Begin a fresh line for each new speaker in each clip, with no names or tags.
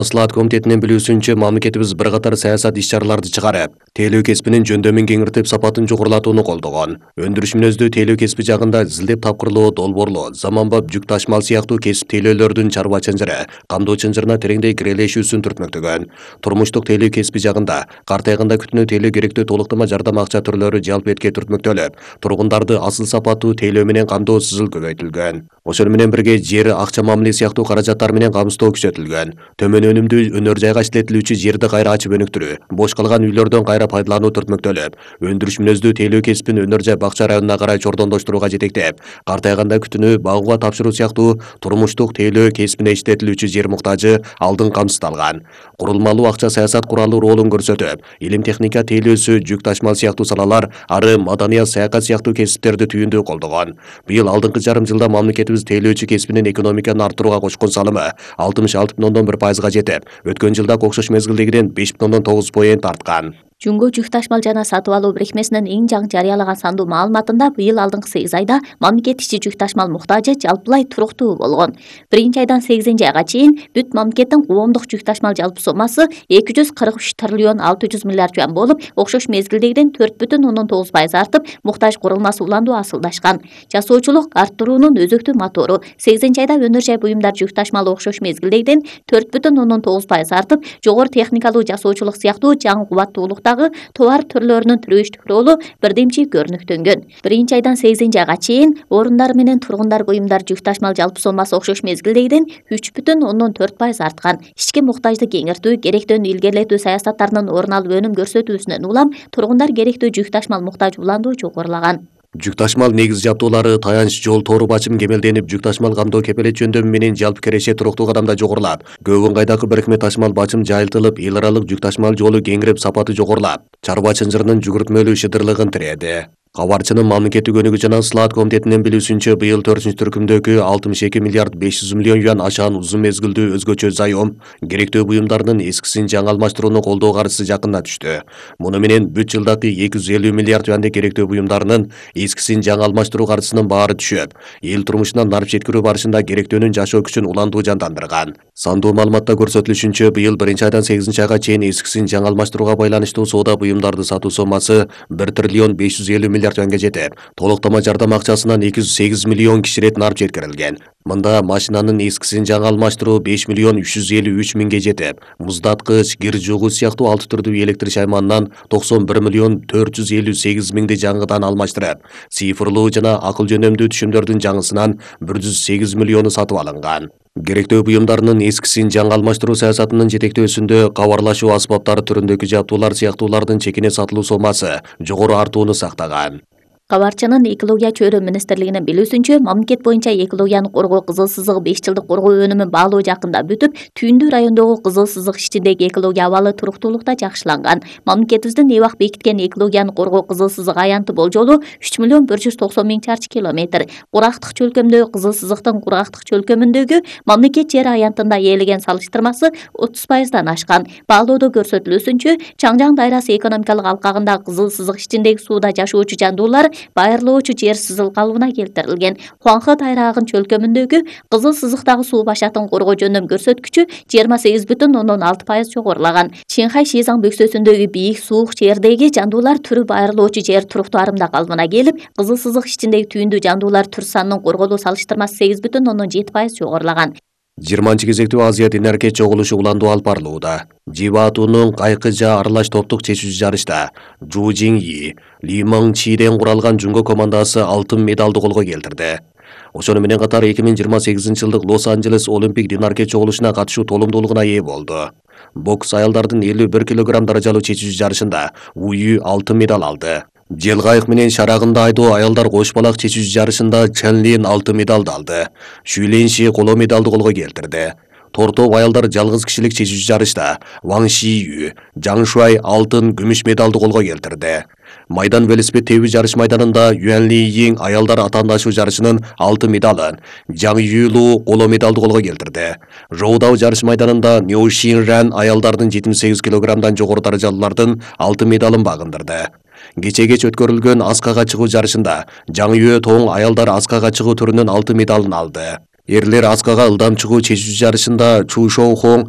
Маслихат комитетинин билүүсүнчө, мамлекетибиз бир катар саясат иш-чараларды чыгарып, тейлөө кесибинин жөндөмүн кеңиртип, сапатын жогорулатууну колдогон. Өндүрүш мүнөздүү тейлөө кесиби жагында зилдеп тапкырлоо, долбоорлоо, заманбап жүк ташмал сыяктуу кесип тейлөөлөрдүн чарба чынжыры, камдоо чынжырына тереңдей кирелешүүсүн түртмөктөгөн. Турмуштук тейлөө кесиби жагында картайганда күтүнө тейлөө керектүү толуктама жардам акча түрлөрү жалпы этке түртмөктөлүп, тургундарды асыл сапаттуу тейлөө менен камдоо сызыл көбөйтүлгөн. Ошону менен бирге жер, акча мамиле сыяктуу каражаттар менен камсыздоо күчөтүлгөн. Төмөн өнүмдүү өнөр жайга иштетилүүчү жерди кайра ачып өнүктүрүү, бош калган үйлөрдөн кайра пайдалануу түртмөктөлүп, өндүрүш мүнөздүү тейлөө кесибин өнөр жай бакча районуна карай чордондоштурууга жетектеп, картайганда күтүнө багууга тапшыруу сыяктуу турмуштук тейлөө кесибине иштетилүүчү жер муктажы алдын камсыздалган. Курулмалуу акча саясат куралы ролун көрсөтүп, илим техника тейлөөсү, жүк ташмал сыяктуу салалар, ары маданият саякат сыяктуу кесиптерди түйүндүү колдогон. Быйыл алдыңкы жарым жылда мамлекетибиз тейлөөчү кесибинин экономиканы арттырууга кочкон салымы 66,1%га жетип, өткөн жылдагы окшош мезгилдегиден 5,9 арткан.
Жумго жүк ташмал жана сатып алуу бирикмесинин эң жаңы жарыялаган сандуу маалыматында быйыл алдыңкы 8 айда мамлекет ичи жүк ташмал муктажы жалпылай туруктуу болгон. 1-айдан 8-айга чейин бүт мамлекеттин коомдук жүк ташмал жалпы сомасы 243 триллион 600 миллиард жуан болуп, окшош мезгилдегиден 4,9% артып, муктаж курулмасы уландуу асылдашкан. Жасоочулук арттыруунун өзөктүү мотору 8-айда өнөр жай буюмдар жүк ташмалы окшош мезгилдегиден 4,9% артып, жогору техникалуу жасоочулук сыяктуу жаңы кубаттуулукта товар түрлөрүнүн түрүштүк ролу бирдемчи көрүнүктөнгөн. 1-айдан 8-айга чейин орундар менен тургундар буюмдар жүк ташмал жалпы сомасы окшош мезгилдегиден 3,4% арткан. Ички муктажды кеңиртүү, керектөөнү илгерилетүү саясаттарынын орун алып өнүм көрсөтүүсүнөн улам тургундар керектүү жүк ташмал муктаж уландуу жогорулаган.
Жүк ташмал негиз жабдуулары, таянч, жол тору бачым кемелденип, жүк ташмал камдоо кепелет жөндөмү менен жалпы кереше туруктуу кадамда жогорулап, көп ыңгайдагы бирикме ташмал бачым жайылтылып, эл аралык жүк ташмал жолу кеңирип, сапаты жогорулап, чарба чынжырынын жүгүртмөлүү шыдырлыгын тиреді. Кабарчынын мамлекеттик өнүгүү жана Маслихат комитетинин билүүсүнчө, быйыл 4-түркүмдөгү 62 миллиард 500 миллион юан ашаан узун мезгилдүү өзгөчө зайом керектөө буюмдардын эскисин жаңы алмаштырууну колдоо каржысы жакына түштү. Муну менен бүт жылдагы 250 миллиард юанды керектөө буюмдарынын эскисин жаңы алмаштыруу каржысынын баары түшүп, эл турмушуна нарып жеткирүү барышында керектөөнүн жашоо күчүн уландуу жандандырган. Сандуу маалыматта көрсөтүлүшүнчө, быйыл 1-айдан 8-айга чейин эскисин жаңы алмаштырууга байланыштуу соода буюмдарды сатуу сомасы 1 триллион 550 миллиард юанга жетип, толуктама жардам акчасынан 208 миллион киширет нарып жеткирилген. Мында машинанын эскисин жаңы алмаштыруу 5 миллион 353 миңге жетип, муздаткыч, кир жугуч сыяктуу 6 түрдүү электр шайманынан 91 миллион 458 миңди жаңыдан алмаштырып, цифрлуу жана акыл жөнөмдүү түшүмдөрдүн жаңысынан 108 миллиону сатып алынган. Керектөө буюмдарынын эскисин жаңы алмаштыруу саясатынын жетектөөсүндө кабарлашуу аспаптары түрүндөгү жабдуулар сыяктуулардын чекине сатылуу сомасы жогору артууну сактаган.
Кабарчынын экология чөйрө министрлигинин билүүсүнчө, мамлекет боюнча экологияны коргоо кызыл сызыгы 5 жылдык коргоо өнүмүн баалоо жакында бүтүп, түйүндүү райондогу кызыл сызык ичиндеги экология абалы туруктуулукта жакшыланган. Мамлекетибиздин эбак бекиткен экологияны коргоо кызыл сызык аянты болжолу 3 миллион 190 миң чарчы километр. Курактык чөлкөмдөгү кызыл сызыктын курактык чөлкөмүндөгү мамлекет жери аянтында ээлеген салыштырмасы 30%дан ашкан. Баалоодо көрсөтүлүүсүнчө, Чаңжаң дайрасы экономикалык алкагындагы кызыл сызык ичиндеги сууда жашоочу жандуулар байырлоочу жер сызыл калыбына келтирилген. Хуанхэ дайрагынын чөлкөмүндөгү кызыл сызыктагы суу башатын коргоо жөндөм көрсөткүчү 28,6% жогорулаган. Чинхай Шизаң бөксөсүндөгү бийик суук жердеги жандуулар түрү байырлоочу жер туруктуу арымда калыбына келип, кызыл сызык ичиндеги түйүндүү жандуулар түр санынын корголуу салыштырмасы 8,7% жогорулаган.
20-кезектүү Азия Динарке чогулушу уландуу алып барылууда. Жибаатунун кайкыжа аралаш топтук чечүүчү жарышта Жу Жиңи, Ли Маң Чиден куралган жунго командасы алтын медалды колго келтирди. Ошону менен катар 2028-жылдык Лос-Анджелес Олимпик Динарке чогулушуна катышуу толумдуулугуна ээ болду. Бокс аялдардын 51 килограмм даражалуу чечүүчү жарышында Уyu алтын медаль алды. Желгайык менен шарагында айдоо аялдар кош балак чечүүчү жарышында Ченлин алтын медалды алды. Шүленши коло медалды колго келтирди. Тортоп аялдар жалгыз кишилик чечүүчү жарышта Ваң Шию, Жаң Шуай алтын, күмүш медалды колго келтирди. Майдан велосипед тебүү жарыш майданында Юан Ли Йиң аялдар атаандашуу жарышынын алтын медалын, Жаң Юлу коло медалды колго келтирди. Жоудау жарыш майданында Ньо Шин Ран аялдардын 78 килограммдан жогору даражалуулардын алтын медалын багындырды. Кече кеч өткөрүлгөн аскага чыгуу жарышында Жаң Юэ Тоң аялдар аскага чыгуу түрүнүн алтын медалын алды. Ерлер аскага ылдам чыгуу чечүүчү жарышында Чу Шоу Хонг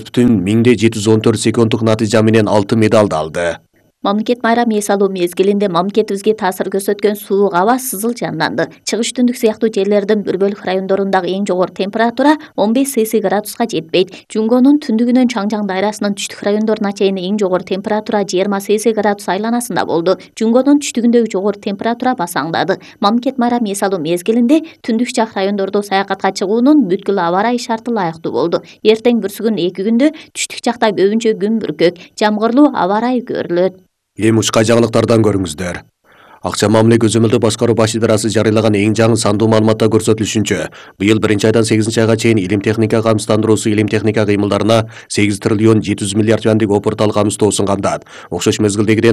4,714 секунддук натыйжа менен алтын медалды алды.
Мамлекет майрам эс алуу мезгилинде мамлекетибизге таасир көрсөткөн суук аба сызыл жанданды. Чыгыш түндүк сыяктуу жерлердин бир бөлүк райондорундагы эң жогору температура 15 Цельсий градуска жетпейт. Жунгонун түндүгүнөн Чаңжаң дайрасынын түштүк райондоруна чейин эң жогору температура 20 Цельсий градус айланасында болду. Жунгонун түштүгүндөгү жогору температура басаңдады. Мамлекет майрам эс алуу мезгилинде түндүк жак райондордо саякатка чыгуунун бүткүл аба ырайы шарты ылайыктуу болду. Эртең бүрсүгүн 2 күндө түштүк жакта көбүнчө күн бүркөк, жамгырлуу аба ырайы көрүлөт.
Эми ушка жаңылыктардан көрүңүздөр. Акча мамиле көзөмөлдөө башкаруу баш идарасы жарыйлаган эң жаңы сандуу маалыматта көрсөтүлүшүнчө, быйыл 1-айдан 8-айга чейин илим техника камсыздандыруусу илим техника кыймылдарына 8 триллион 700 миллиард юандык опыртал камсыздоо сунгандан, окшош мезгилдегиден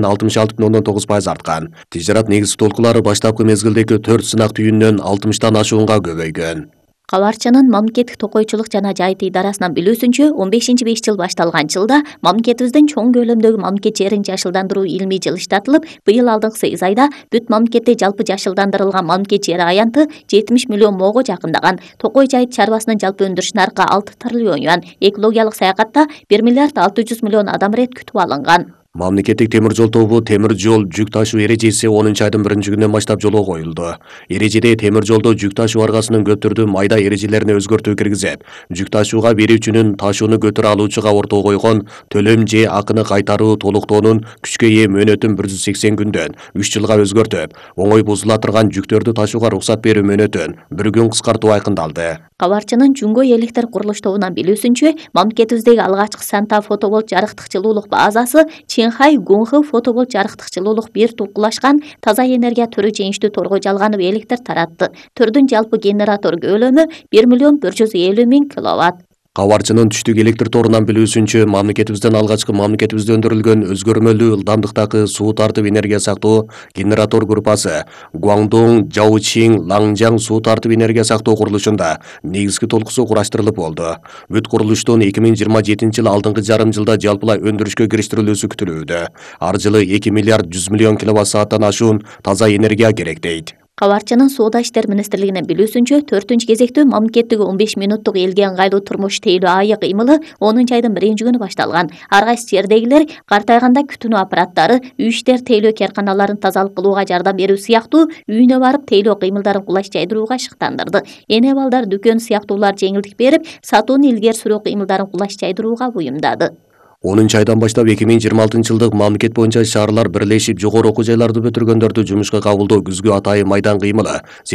66,9% арткан. Тижарат негизги толкулары баштапкы мезгилдеги 4 сынак түйүнүнөн 60тан ашуунга көбөйгөн.
Кабарчынын мамлекеттик токойчулук жана жайыт идарасынан билүүсүнчө, 15-5 жыл башталган жылда мамлекетибиздин чоң көлөмдөгү мамлекет жерин жашылдандыруу илмий жылы иштатылып, быйыл алдыңкы 8 айда бүт мамлекетте жалпы жашылдандырылган мамлекет жери аянты 70 миллион моого жакындаган. Токой жайыт чарбасынын жалпы өндүрүш наркы 6 триллион юан. Экологиялык саякатта 1 миллиард 600 миллион адам рет күтүп алынган.
Мамлекеттик темир жол тобу темир жол жүк ташуу эрежеси 10-айдын 1-күнүнөн баштап жолго коюлду. Эрежеде темир жолдо жүк ташуу аргасынын көп түрдүү майда эрежелерине өзгөртүү киргизип, жүк ташууга берүүчүнүн ташууну көтөрө алуучуга ортого койгон төлөм же акыны кайтаруу толуктоонун күчкө ээ мөөнөтүн 180 күндөн 3 жылга өзгөртүп, оңой бузула турган жүктөрдү ташууга уруксат берүү мөөнөтүн 1 күн кыскартуу айкындалды.
Кабарчынын Жунго электр курулуш тобунан билүүсүнчө, мамлекетибиздеги алгачкы Санта фотоболт жарыктык жылуулук базасы Ченхай Гунхы фотоболт жарыктык жылуулук бир тулкулашкан таза энергия түрү жеңиштүү торго жалганып электр таратты. Түрдүн жалпы генератор көлөмү 1 миллион 150 миң киловатт.
Кабарчынын түштүк электр торунан билүүсүнчө, мамлекетибизден алгачкы мамлекетибизде өндүрүлгөн өзгөрмөлүү ылдамдыктагы суу тартып энергия сактоо генератор группасы Гуандong Жаочиң Лаңжаң суу тартып энергия сактоо курулушунда негизги толкусу кураштырылып болду. Бүт курулуштун 2027 жыл алдыңкы жарым жылда жалпылай өндүрүшкө кириштирилүүсү күтүлүүдө. Ар жылы 2 миллиард 100 миллион киловатт сааттан ашуун таза энергия керек дейт.
Кабарчынын Соода иштер министрлигинин билүүсүнчө, 4-кезектүү мамлекеттеги 15 минуттук элге ыңгайлуу турмуш тейлөө айы кыймылы 10-айдын 1-күнү башталган. Ар кайсы жердегилер картайганда күтүнүү аппараттары, үй иштер тейлөө керканаларын тазалык кылууга жардам берүү сыяктуу үйүнө барып тейлөө кыймылдарын кулаш жайдырууга шыктандырды. Эне балдар дүкөн сыяктуулар жеңилдик берип, сатууну илгери сүрүү кыймылдарын кулаш жайдырууга буюмдады. 10-айдан
баштап 2026 жылдык мамлекет боюнча шаарлар бирлешип жогору окуу жайларды бүтүргөндөрдү жумушка кабылдоо күзгү атайын майдан кыймылы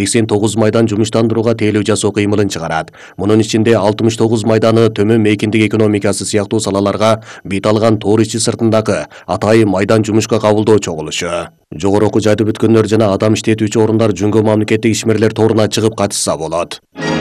89 майдан жумуштандырууга тейлөө жасоо кыймылын чыгарат. Мунун ичинде 69 майданы төмөн мейкиндик экономикасы сыяктуу салаларга бет алган тоор ичи сыртындагы атайын майдан жумушка кабылдоо чогулушу. Жогору окуу жайды бүткөндөр жана адам иштетүүчү орундар Жунго мамлекеттик ишмерлер торуна чыгып катышса болот.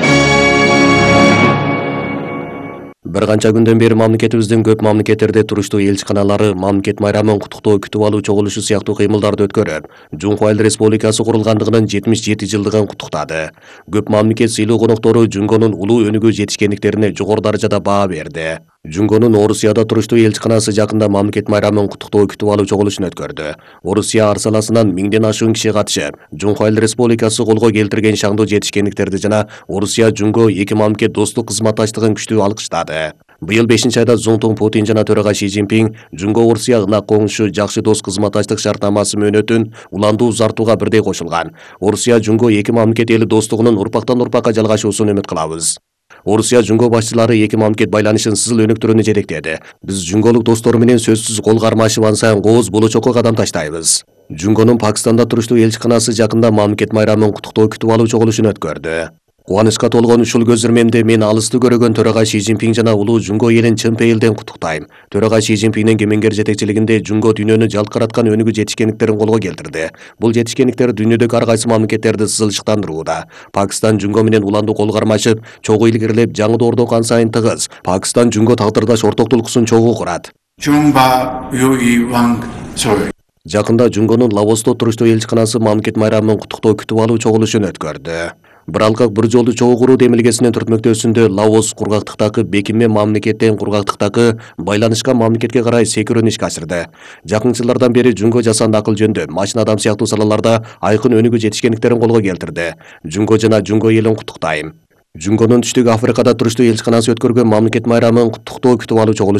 Bir канча күндөн бери мамлекетибиздин көп мамлекеттерде туруштуу элчиканалары мамлекет майрамын куттуктоо күтүп алуу чогулушу сыяктуу кыймылдарды өткөрүп, Жунхо Эл Республикасы курулгандыгынын 77 жылдыгын куттуктады. Көп мамлекет сыйлуу коноктору Жунгонун улуу өнүгүү жетишкендиктерине жогору даражада баа берди. Жунгонун Орусияда туруштуу элчиканасы жакында мамлекет майрамын куттуктоо күтүп алуу чогулушун өткөрдү. Орусия арсаласынан 1000ден ашуун киши катышып, Жунхо Эл Республикасы колго келтирген шаңдуу жетишкендиктерди жана Орусия Жунго эки мамлекет достук кызматташтыгын күчтүү алкыштады. Быйыл 5-айда Зуңтун Путин жана төрага Ши Цзиньпин Жунго Орусия ынак коңшу жакшы дос кызматташтык шартнамасы мөөнөтүн уландуу узартууга бирдей кошулган. Орусия Жунго эки мамлекет эли достугунун урпактан урпакка жалгашуусун үмүт кылабыз. Орусия Жунго башчылары эки мамлекет байланышын сызыл өнүктүрүүнү жетектеди. Биз Жунголук достор менен сөзсүз кол кармашып ансайын кооз болочокко кадам таштайбыз. Жунгонун Пакистанда туруштуу элчиканасы жакында мамлекет майрамын куттуктоо күтүп алуу чогулушун өткөрдү. Кубанычка толгон ушул көзүрмемде мен алысты көрөгөн төрага Ши Цзиньпин жана улуу Жунго элин чын пейилден куттуктайм. Төрага Ши Цзиньпиндин кемеңгер жетекчилигинде Жунго дүйнөнү жалкыраткан өнүгүү жетишкендиктерин колго келтирди. Бул жетишкендиктер дүйнөдөгү ар кайсы мамлекеттерди сызылыштандырууда. Пакистан Жунго менен уландуу кол кармашып, чогуу илгерилеп, жаңы доордо ансайын тыгыз. Пакистан Жунго тагдырдаш орток тулкусун чогуу курат. Жакында Жунгонун Лаосто туруштуу элчиканасы мамлекет майрамын куттуктоо күтүп алуу чогулушун өткөрдү. Биралкак бир жолду чогуу куруу демилгесинин түртмөктөөсүндө Лаос кургактыктагы бекинме мамлекеттен кургактыктагы байланышкан мамлекетке карай секирүүнү ишке ашырды. Жакын жылдардан бери Жунго жасанды акыл жөндө, машина адам сыяктуу салаларда айкын өнүгүү жетишкендиктерин колго келтирди. Жунго жана Жунго элин куттуктайм. Junkонun Түштүк Afrikada туруштуу элчиканасы өткөргөн мамлекет майрамын куттуктоо күтүп алуу чогулушу